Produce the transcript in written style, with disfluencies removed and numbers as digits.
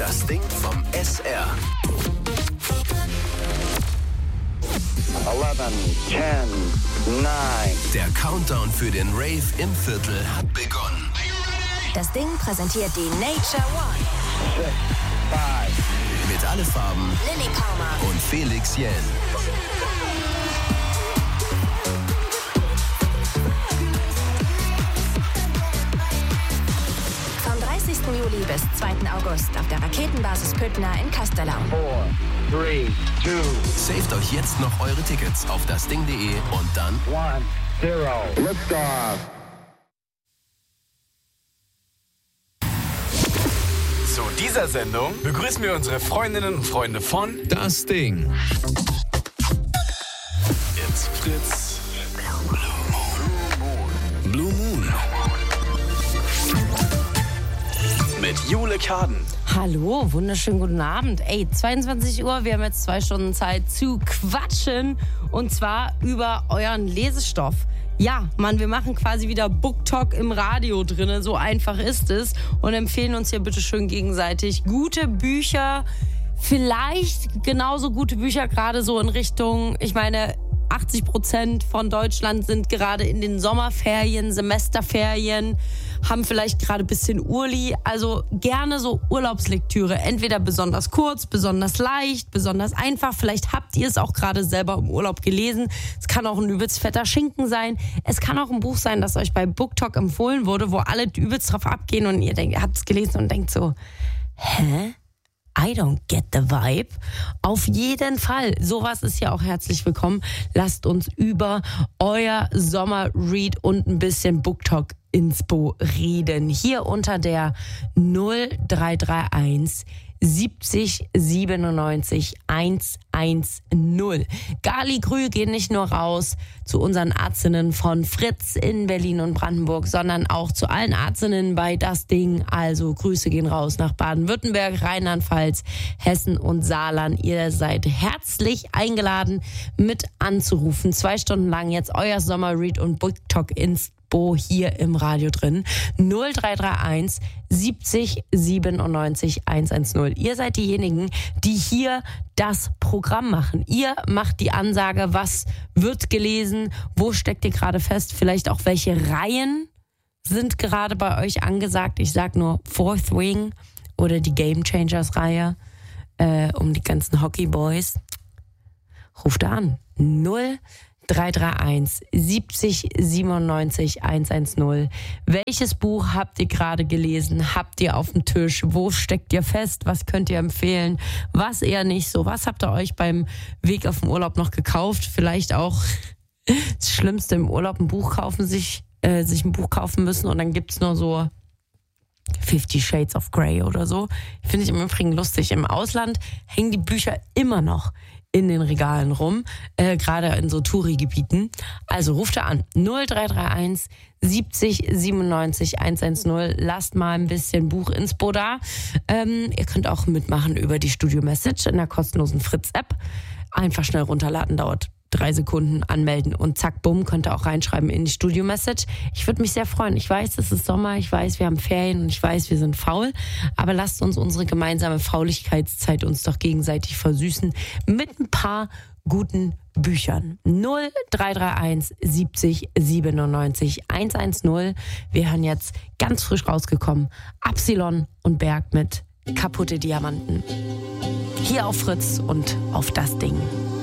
Das Ding vom SR. 11, 10, 9. Der Countdown für den Rave im Viertel hat begonnen. Das Ding präsentiert die Nature One. 6, 5. Mit Alle Farben, Lilly Palmer und Felix Jähn. Vom 30. Juli bis 2. August auf der Raketenbasis Püttner in Castellau. 4, 3, 2, Saved euch jetzt noch eure Tickets auf dasding.de und dann 1, 0. Liftoff. Zu dieser Sendung begrüßen wir unsere Freundinnen und Freunde von Das Ding. It's Fritz. Blue Moon. Mit Jule Kaden. Hallo, wunderschönen guten Abend. 22 Uhr, wir haben jetzt 2 Stunden Zeit zu quatschen. Und zwar über euren Lesestoff. Ja, Mann, wir machen quasi wieder Book Talk im Radio drinne. So einfach ist es. Und empfehlen uns hier bitte schön gegenseitig gute Bücher. Vielleicht genauso gute Bücher, gerade so in Richtung, ich meine, 80% von Deutschland sind gerade in den Sommerferien, Semesterferien, haben vielleicht gerade ein bisschen Urli. Also gerne so Urlaubslektüre. Entweder besonders kurz, besonders leicht, besonders einfach. Vielleicht habt ihr es auch gerade selber im Urlaub gelesen. Es kann auch ein übelst fetter Schinken sein. Es kann auch ein Buch sein, das euch bei BookTok empfohlen wurde, wo alle übelst drauf abgehen und ihr denkt, ihr habt es gelesen und denkt so, hä? I don't get the vibe. Auf jeden Fall. Sowas ist ja auch herzlich willkommen. Lasst uns über euer Sommerread und ein bisschen BookTok Inspo reden. Hier unter der 0331 70 97 110. Gali-Grü gehen nicht nur raus zu unseren Ärztinnen von Fritz in Berlin und Brandenburg, sondern auch zu allen Ärztinnen bei Das Ding. Also Grüße gehen raus nach Baden-Württemberg, Rheinland-Pfalz, Hessen und Saarland. Ihr seid herzlich eingeladen, mit anzurufen. 2 Stunden lang jetzt euer Sommerread und BookTok Inspo hier im Radio drin. 0331 70 97 110. Ihr seid diejenigen, die hier das Programm machen. Ihr macht die Ansage, was wird gelesen, wo steckt ihr gerade fest, vielleicht auch welche Reihen sind gerade bei euch angesagt. Ich sag nur Fourth Wing oder die Game Changers Reihe um die ganzen Hockey Boys. Ruft an. 0331 70 97 110. Welches Buch habt ihr gerade gelesen? Habt ihr auf dem Tisch? Wo steckt ihr fest? Was könnt ihr empfehlen? Was eher nicht so? Was habt ihr euch beim Weg auf den Urlaub noch gekauft? Vielleicht auch das Schlimmste im Urlaub, ein Buch kaufen, sich ein Buch kaufen müssen und dann gibt's nur so 50 Shades of Grey oder so. Finde ich im Übrigen lustig. Im Ausland hängen die Bücher immer noch in den Regalen rum, gerade in so Touri-Gebieten. Also ruft da an 0331 70 97 110. Lasst mal ein bisschen Buchinspo da. Ihr könnt auch mitmachen über die Studio-Message in der kostenlosen Fritz-App. Einfach schnell runterladen, dauert 3 Sekunden, anmelden und zack, bumm, könnt ihr auch reinschreiben in die Studio-Message. Ich würde mich sehr freuen. Ich weiß, es ist Sommer, ich weiß, wir haben Ferien und ich weiß, wir sind faul, aber lasst uns unsere gemeinsame Faulichkeitszeit uns doch gegenseitig versüßen mit ein paar guten Büchern. 0331 70 97 110. Wir hören jetzt ganz frisch rausgekommen Absilon und Berg mit Kaputte Diamanten. Hier auf Fritz und auf Das Ding.